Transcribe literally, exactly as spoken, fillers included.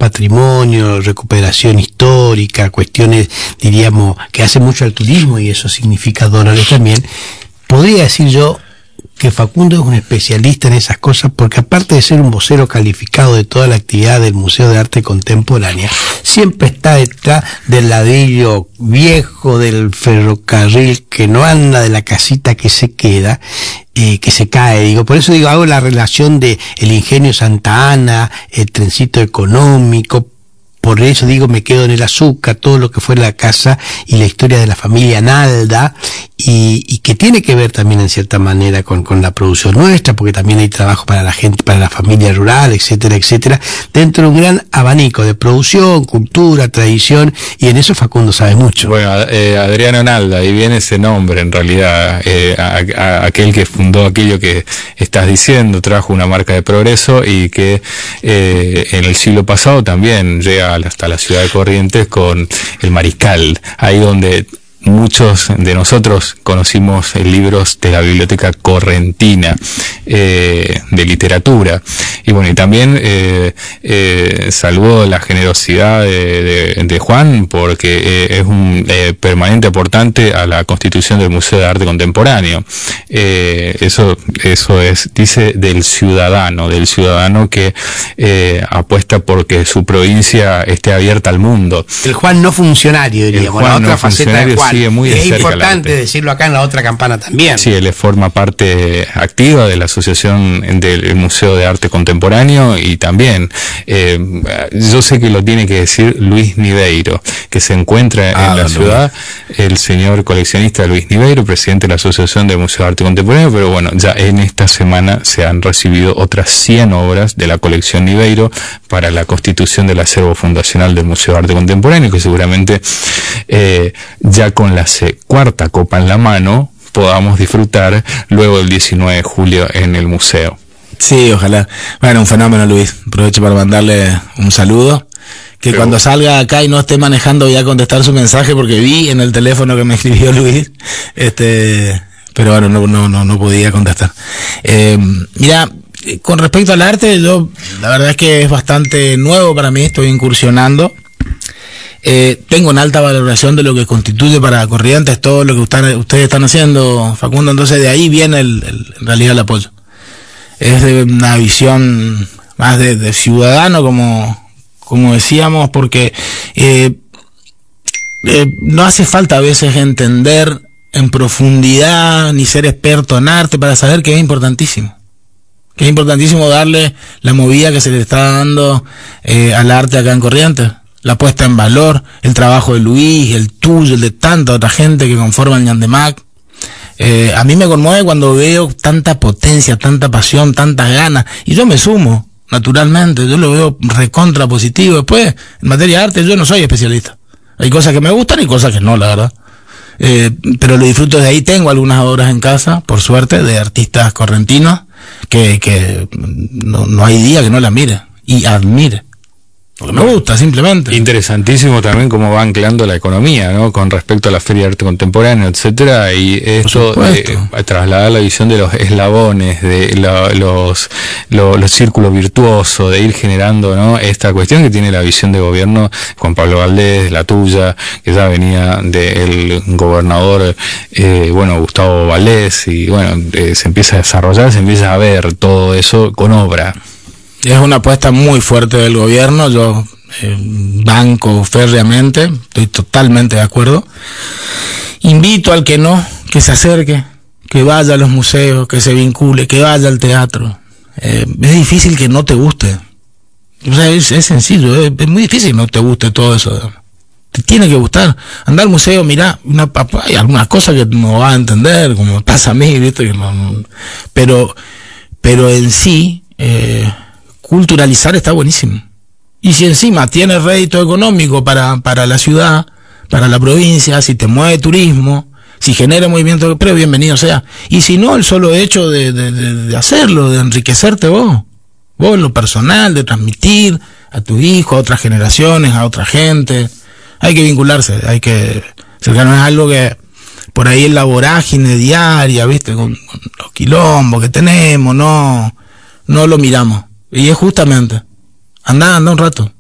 patrimonio, recuperación histórica, cuestiones, diríamos, que hace mucho al turismo, y esos significadores también, podría decir yo que Facundo es un especialista en esas cosas, porque aparte de ser un vocero calificado de toda la actividad del Museo de Arte Contemporánea, siempre está detrás del ladrillo viejo, del ferrocarril que no anda, de la casita que se queda, eh, que se cae, digo, por eso digo, hago la relación de el Ingenio Santa Ana, el trencito económico. Por eso digo, me quedo en el azúcar, todo lo que fue la casa y la historia de la familia Nalda, y, y que tiene que ver también en cierta manera con, con la producción nuestra, porque también hay trabajo para la gente, para la familia rural, etcétera, etcétera, dentro de un gran abanico de producción, cultura, tradición, y en eso Facundo sabe mucho. Bueno, eh, Adriano Nalda, ahí viene ese nombre en realidad, eh, a, a, aquel que fundó aquello que estás diciendo, trajo una marca de progreso y que eh, en el siglo pasado también llega hasta la ciudad de Corrientes con el Mariscal, ahí donde muchos de nosotros conocimos libros de la Biblioteca Correntina eh, de literatura, y bueno, y también eh, eh, saludo la generosidad de, de, de Juan, porque eh, es un eh, permanente aportante a la constitución del Museo de Arte Contemporáneo. Eh, eso eso es, dice, del ciudadano, del ciudadano que eh, apuesta porque su provincia esté abierta al mundo. El Juan no funcionario, diríamos, la otra no faceta de Juan. Sigue muy de es cerca importante decirlo acá en la otra campana también. Sí, él forma parte activa de la Asociación del Museo de Arte Contemporáneo, y también eh, yo sé que lo tiene que decir Luis Niveiro, que se encuentra ah, en la no, ciudad, no. el señor coleccionista Luis Niveiro, presidente de la Asociación del Museo de Arte Contemporáneo, pero bueno, ya en esta semana se han recibido otras cien obras de la colección Niveiro para la constitución del acervo fundacional del Museo de Arte Contemporáneo, que seguramente eh, ya con la cuarta copa en la mano podamos disfrutar luego del diecinueve de julio en el museo. Sí, ojalá. Bueno, un fenómeno, Luis. Aprovecho para mandarle un saludo. Que Pero... cuando salga acá y no esté manejando voy a contestar su mensaje, porque vi en el teléfono que me escribió Luis, este, pero bueno, no, no, no, no podía contestar. Eh, mira, con respecto al arte, yo, la verdad es que es bastante nuevo para mí, estoy incursionando. Eh, tengo una alta valoración de lo que constituye para Corrientes todo lo que usted, ustedes están haciendo, Facundo, entonces de ahí viene el, el, en realidad el apoyo. Es de una visión más de, de ciudadano, como, como decíamos, porque eh, eh, no hace falta a veces entender en profundidad ni ser experto en arte para saber que es importantísimo. Que es importantísimo darle la movida que se le está dando eh, al arte acá en Corrientes. La puesta en valor, el trabajo de Luis, el tuyo, el de tanta otra gente que conforman Ñandemac. Eh, a mí me conmueve cuando veo tanta potencia, tanta pasión, tantas ganas, y yo me sumo, naturalmente, yo lo veo recontra positivo. Después, en materia de arte, yo no soy especialista. Hay cosas que me gustan y cosas que no, la verdad. Eh, pero lo disfruto de ahí. Tengo algunas obras en casa, por suerte, de artistas correntinos, que, que no, no hay día que no las mire y admire. Porque me gusta, simplemente. Interesantísimo también cómo va anclando la economía, ¿no? Con respecto a la Feria de Arte Contemporáneo, etcétera, y esto eh, trasladar la visión de los eslabones, de la, los, los los círculos virtuosos, de ir generando, ¿no? Esta cuestión que tiene la visión de gobierno Juan Pablo Valdés, la tuya, que ya venía del gobernador, eh, bueno, Gustavo Valdés, y bueno, eh, se empieza a desarrollar, se empieza a ver todo eso con obra. Es una apuesta muy fuerte del gobierno, yo eh, banco férreamente, estoy totalmente de acuerdo. Invito al que no, que se acerque, que vaya a los museos, que se vincule, que vaya al teatro. Eh, es difícil que no te guste. O sea, es, es sencillo, es, es muy difícil que no te guste todo eso. Te tiene que gustar. Andar al museo, mirá, una, hay algunas cosas que no vas a entender, como pasa a mí, ¿viste? Que no, no, pero, pero en sí... Eh, culturalizar está buenísimo. Y si encima tiene rédito económico para, para la ciudad, para la provincia, si te mueve turismo, si genera movimiento, pero bienvenido sea. Y si no, el solo hecho de, de, de, de hacerlo, de enriquecerte vos, vos en lo personal, de transmitir a tu hijo, a otras generaciones, a otra gente. Hay que vincularse, hay que... Cercano es algo que por ahí en la vorágine diaria, viste, con, con los quilombos que tenemos, no, no lo miramos. Y es justamente, anda, anda un rato.